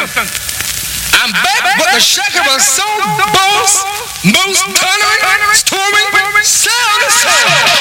I'm back, but the shaker was so boss.